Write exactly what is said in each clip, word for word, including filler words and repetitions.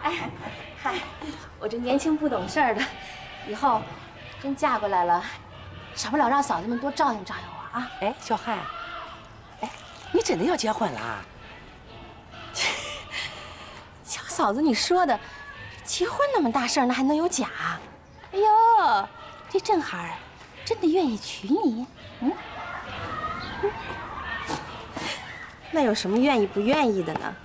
哎，嗨，我这年轻不懂事儿的，以后真嫁过来了，少不了让嫂子们多照应照应我啊！ 哎，小汉，哎，你真的要结婚了？ 瞧嫂子你说的，结婚那么大事儿，那还能有假？哎呦，这郑海真的愿意娶你？嗯？嗯那有什么愿意不愿意的呢？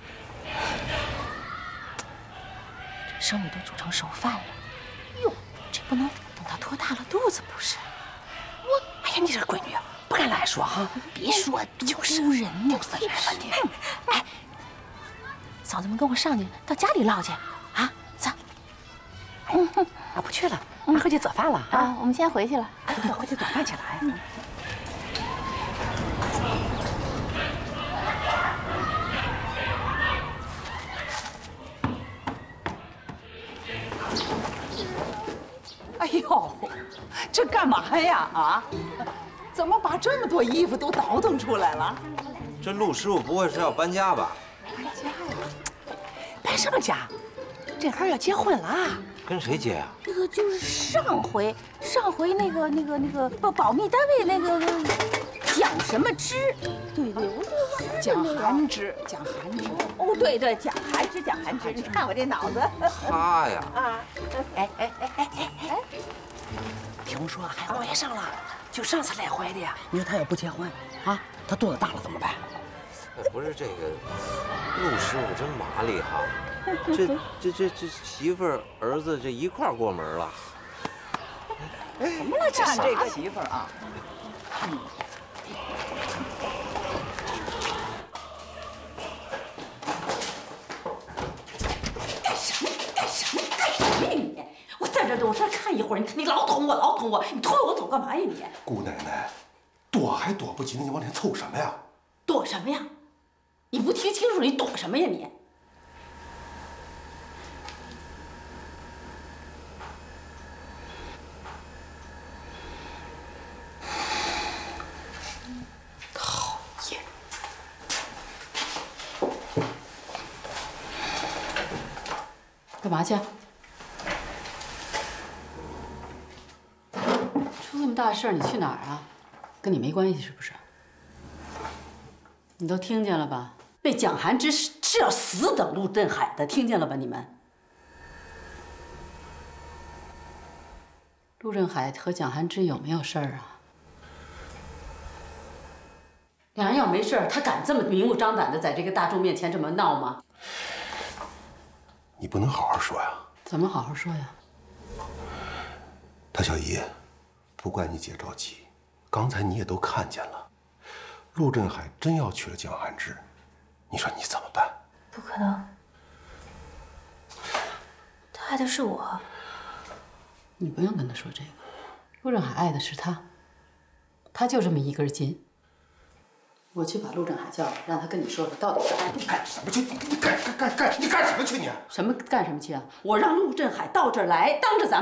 这生米都煮成熟饭了，哟，这不能等他拖大了肚子不是？ 我，哎呀，你这闺女不敢乱说哈！ 别说，就是人呢， 就是人了你。 哎，嫂子们跟我上去到家里唠去，啊，走。 嗯，俺不去了，俺回去做饭了啊。我们先回去了， 哎，回去做饭去了。哎。 哎呦，这干嘛呀？啊，怎么把这么多衣服都倒腾出来了？ 这陆师傅不会是要搬家吧？ 搬家呀？ 搬什么家？这孩要结婚了啊！ 跟谁结呀？ 那个就是上回，上回那个那个那个保保密单位那个蒋什么芝，对对，我就蒋寒芝，蒋寒芝。哦，对对，蒋寒芝，蒋寒芝。你看我这脑子。 他呀。 啊。 哎哎哎哎哎哎！听说还怀上了，就上次来怀的呀。你说他要不结婚啊，他肚子大了怎么办？ 不是这个，陆师傅真麻利哈，这这这这媳妇儿儿子这一块儿过门了。 怎么了这这个媳妇儿啊？嗯。干什么？干什么？干什么呀你？我在这等事看一会儿，你你老捅我，老捅我，你推我走干嘛呀你？ 姑奶奶，躲还躲不及呢，你往前凑什么呀？ 躲什么呀？你不听清楚，你躲什么呀你？讨厌！ 干嘛去？出这么大事儿，你去哪儿啊？跟你没关系是不是？你都听见了吧？ 那蒋寒芝是是要死等陆振海的，听见了吧你们？ 陆振海和蒋寒芝有没有事儿啊？ 两人要没事儿，他敢这么明目张胆的在这个大众面前这么闹吗？ 你不能好好说呀。 怎么好好说呀？ 大小姨，不怪你姐着急，刚才你也都看见了，陆振海真要娶了蒋寒芝，你说你怎么办？ 不可能，他爱的是我。 你不用跟他说这个，陆振海爱的是他，他就这么一根筋。我去把陆振海叫来，让他跟你说说到底是爱。 你干什么去？你干干干干！你干什么去你？ 什么干什么去啊？我让陆振海到这儿来，当着咱们。